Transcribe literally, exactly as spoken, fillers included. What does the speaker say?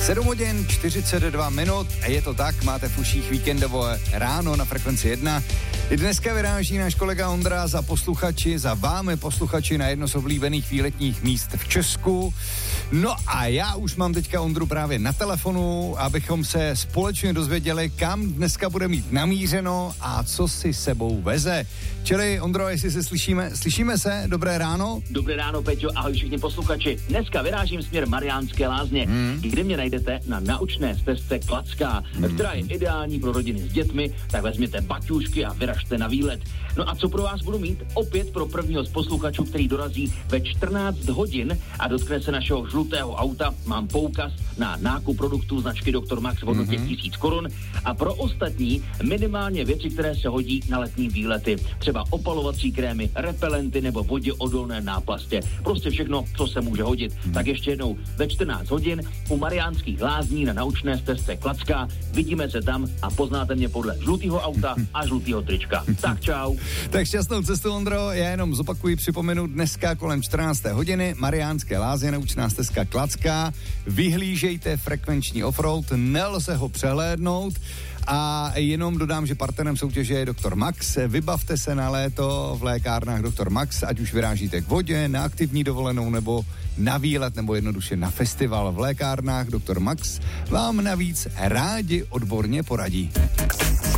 sedm hodin čtyřicet dva minut a je to tak, máte v uších víkendové ráno na Frekvenci jedna. I dneska vyráží náš kolega Ondra za posluchači, za vámi posluchači na jedno z oblíbených výletních míst v Česku. No a já už mám teďka Ondru právě na telefonu, abychom se společně dozvěděli, kam dneska bude mít namířeno a co si sebou veze. Čili Ondro, jestli se slyšíme, slyšíme se, dobré ráno? Dobré ráno, Peťo, ahoj všichni posluchači. Dneska vyrážím směr Mariánské Lázně, hmm. kde mě najdete na naučné stezce Klacká, hmm. která je ideální pro rodiny s dětmi, tak vezměte baťůžky a vyražte na výlet. No a co pro vás budu mít? Opět pro prvního z posluchačů, který dorazí ve čtrnáct hodin a dotkne se našeho žlutého auta, mám poukaz na nákup produktů značky doktor Max v hodnotě mm-hmm. tisíc korun a pro ostatní minimálně věci, které se hodí na letní výlety. Třeba opalovací krémy, repelenty nebo voděodolné náplastě. Prostě všechno, co se může hodit. Mm. Tak ještě jednou ve čtrnáct hodin u Mariánských Lázní na naučné stezce Klacká. Vidíme se tam a poznáte mě podle žlutého auta a žlutého trička. Tak čau. Tak šťastnou cestu, Ondro. Já jenom zopakuji, připomenu, dneska kolem čtrnácté hodiny Mariánské Lázně, naučná stezka Klacká. Vyhlížejte frekvenční offroad, nelze ho přehlédnout. A jenom dodám, že partnerem soutěže je doktor Max. Vybavte se na léto v lékárnách doktor Max, ať už vyrážíte k vodě, na aktivní dovolenou nebo na výlet nebo jednoduše na festival. V lékárnách doktor Max vám navíc rádi odborně poradí.